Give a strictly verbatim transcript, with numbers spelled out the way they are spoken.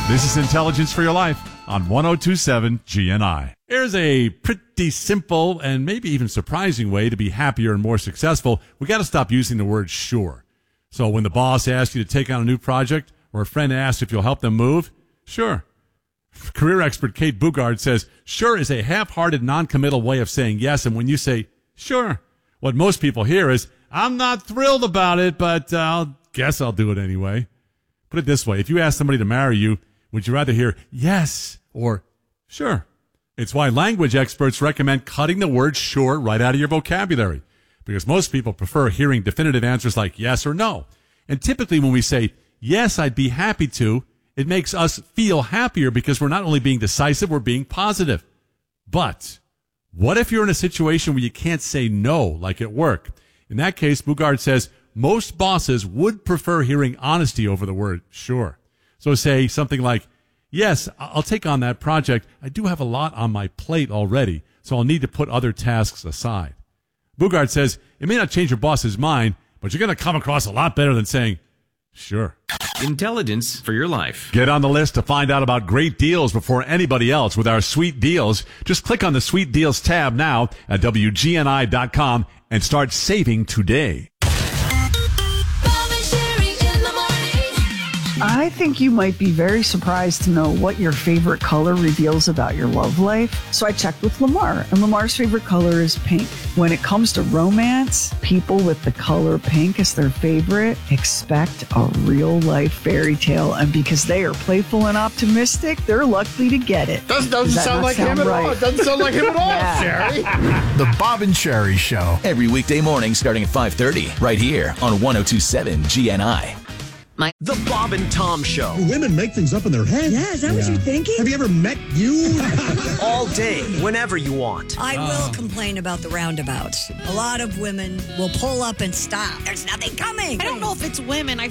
This is Intelligence for Your Life on one oh two point seven G N I. Here's a pretty simple and maybe even surprising way to be happier and more successful. We got to stop using the word sure. So when the boss asks you to take on a new project or a friend asks if you'll help them move, sure. Career expert Kate Bugard says, sure is a half-hearted, non-committal way of saying yes. And when you say, sure, what most people hear is, I'm not thrilled about it, but I'll guess I'll do it anyway. Put it this way. If you ask somebody to marry you, would you rather hear yes or sure? It's why language experts recommend cutting the word sure right out of your vocabulary, because most people prefer hearing definitive answers like yes or no. And typically when we say, yes, I'd be happy to, it makes us feel happier because we're not only being decisive, we're being positive. But what if you're in a situation where you can't say no, like at work? In that case, Bugard says most bosses would prefer hearing honesty over the word sure. So say something like, yes, I'll take on that project. I do have a lot on my plate already, so I'll need to put other tasks aside. Bugard says it may not change your boss's mind, but you're going to come across a lot better than saying, sure. Intelligence for Your Life. Get on the list to find out about great deals before anybody else with our Sweet Deals. Just click on the Sweet Deals tab now at W G N I dot com and start saving today. I think you might be very surprised to know what your favorite color reveals about your love life. So I checked with Lamar, and Lamar's favorite color is pink. When it comes to romance, people with the color pink as their favorite expect a real-life fairy tale, and because they are playful and optimistic, they're likely to get it. Doesn't, doesn't Does sound like sound him right? at all. It doesn't sound like him at all, Yeah. Sherry. The Bob and Sherry Show. Every weekday morning starting at five thirty, right here on one oh two point seven G N I. The Bob and Tom Show. Women make things up in their head. Yeah, is that what you're thinking? Have you ever met you? All day, whenever you want. I will complain about the roundabouts. A lot of women will pull up and stop. There's nothing coming. I don't know if it's women. I